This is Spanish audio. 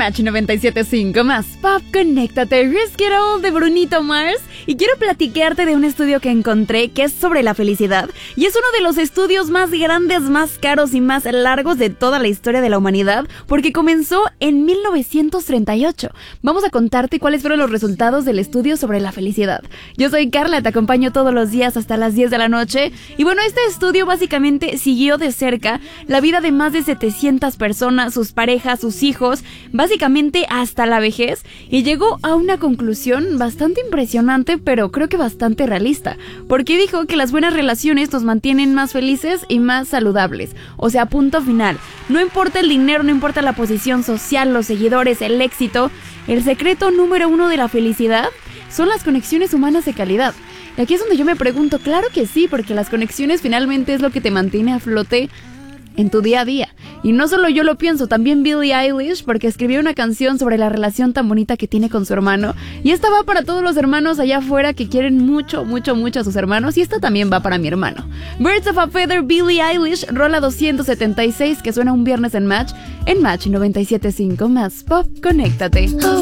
Match 97.5 más Pop, conéctate, Risk It All de Brunito Mars. Y quiero platicarte de un estudio que encontré que es sobre la felicidad. Y es uno de los estudios más grandes, más caros y más largos de toda la historia de la humanidad, porque comenzó en 1938. Vamos a contarte cuáles fueron los resultados del estudio sobre la felicidad. Yo soy Carla, te acompaño todos los días hasta las 10 de la noche. Y bueno, este estudio básicamente siguió de cerca la vida de más de 700 personas, sus parejas, sus hijos, básicamente hasta la vejez, y llegó a una conclusión bastante impresionante, pero creo que bastante realista, porque dijo que las buenas relaciones nos mantienen más felices y más saludables. O sea, punto final. No importa el dinero, no importa la posición social, los seguidores, el éxito, el secreto número uno de la felicidad son las conexiones humanas de calidad. Y aquí es donde yo me pregunto, claro que sí, porque las conexiones finalmente es lo que te mantiene a flote en tu día a día. Y no solo yo lo pienso, también Billie Eilish, porque escribió una canción sobre la relación tan bonita que tiene con su hermano. Y esta va para todos los hermanos allá afuera que quieren mucho, mucho, mucho a sus hermanos. Y esta también va para mi hermano. Birds of a Feather, Billie Eilish, rola 276, que suena un viernes en Match 97.5 más Pop, conéctate.